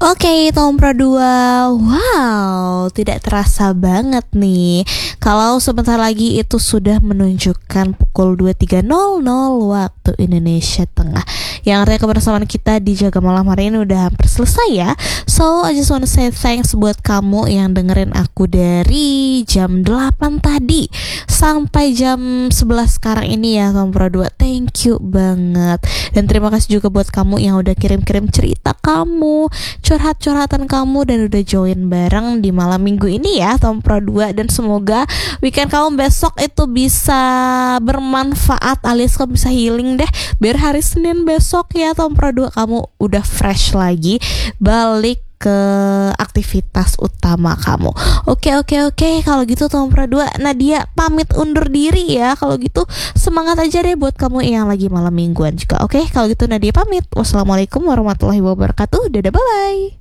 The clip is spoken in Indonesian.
Oke, Tom Pro 2. Wow, tidak terasa banget nih kalau sebentar lagi itu sudah menunjukkan pukul 23.00 waktu Indonesia Tengah. Yang artinya kebersamaan kita di Jaga Malam hari ini udah hampir selesai ya. So, I just wanna say thanks buat kamu yang dengerin aku dari jam 8 tadi sampai jam 11 sekarang ini ya, Tom Pro 2. Thank you banget. Dan terima kasih juga buat kamu yang udah kirim-kirim cerita kamu, curhat-curhatan kamu, dan udah join bareng di malam minggu ini ya, Tom Pro 2. Dan semoga weekend kamu besok itu bisa bermanfaat alias kamu bisa healing deh, biar hari Senin besok ya, Tom Pro 2, kamu udah fresh lagi balik ke aktivitas utama kamu. Oke, kalau gitu Tom Pro 2, Nadia pamit undur diri ya. Kalau gitu semangat aja deh buat kamu yang lagi malam mingguan juga. Oke, kalau gitu Nadia pamit. Wassalamualaikum warahmatullahi wabarakatuh. Dadah, bye-bye.